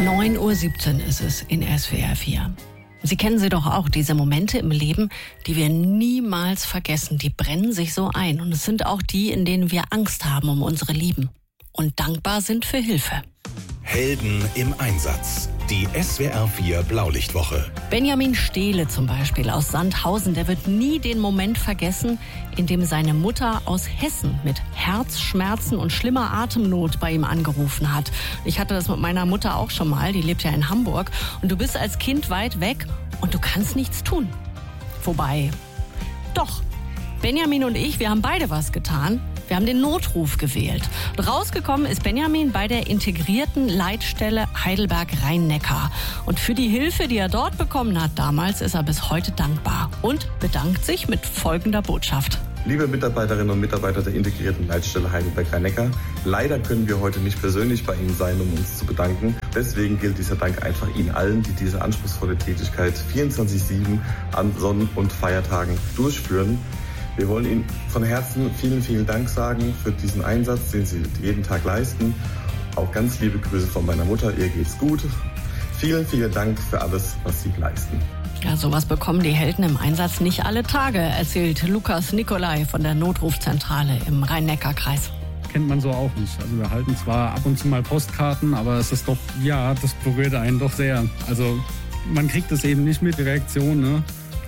9:17 Uhr ist es in SWR 4. Sie kennen sie doch auch, diese Momente im Leben, die wir niemals vergessen. Die brennen sich so ein. Und es sind auch die, in denen wir Angst haben um unsere Lieben und dankbar sind für Hilfe. Helden im Einsatz. Die SWR 4 Blaulichtwoche. Benjamin Stehle zum Beispiel aus Sandhausen, der wird nie den Moment vergessen, in dem seine Mutter aus Hessen mit Herzschmerzen und schlimmer Atemnot bei ihm angerufen hat. Ich hatte das mit meiner Mutter auch schon mal, die lebt ja in Hamburg. Und du bist als Kind weit weg und du kannst nichts tun. Wobei, doch, Benjamin und ich, wir haben beide was getan. Wir haben den Notruf gewählt. Und rausgekommen ist Benjamin bei der integrierten Leitstelle Heidelberg-Rhein-Neckar. Und für die Hilfe, die er dort bekommen hat damals, ist er bis heute dankbar. Und bedankt sich mit folgender Botschaft. Liebe Mitarbeiterinnen und Mitarbeiter der integrierten Leitstelle Heidelberg-Rhein-Neckar, leider können wir heute nicht persönlich bei Ihnen sein, um uns zu bedanken. Deswegen gilt dieser Dank einfach Ihnen allen, die diese anspruchsvolle Tätigkeit 24/7 an Sonn- und Feiertagen durchführen. Wir wollen Ihnen von Herzen vielen, vielen Dank sagen für diesen Einsatz, den Sie jeden Tag leisten. Auch ganz liebe Grüße von meiner Mutter, ihr geht's gut. Vielen, vielen Dank für alles, was Sie leisten. Ja, sowas bekommen die Helden im Einsatz nicht alle Tage, erzählt Lukas Nicolai von der Notrufzentrale im Rhein-Neckar-Kreis. Kennt man so auch nicht. Also wir erhalten zwar ab und zu mal Postkarten, aber es ist doch, ja, das berührt einen doch sehr. Also man kriegt es eben nicht mit, die Reaktion, ne?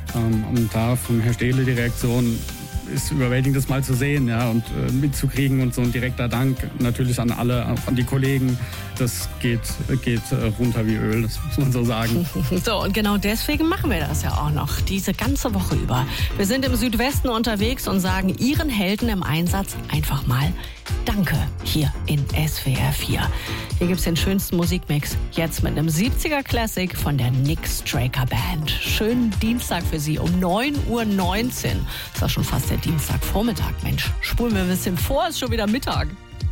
Und da von Herrn Stehle die Reaktion ist überwältigend, das mal zu sehen, ja, und mitzukriegen und so ein direkter Dank natürlich an alle, auch an die Kollegen. Das geht runter wie Öl, das muss man so sagen. So, und genau deswegen machen wir das ja auch noch, diese ganze Woche über. Wir sind im Südwesten unterwegs und sagen Ihren Helden im Einsatz einfach mal Danke hier in SWR 4. Hier gibt's den schönsten Musikmix, jetzt mit einem 70er Classic von der Nick Straker Band. Schönen Dienstag für Sie um 9:19 Uhr. Ist doch schon fast der Dienstagvormittag, Mensch. Spulen wir ein bisschen vor, ist schon wieder Mittag.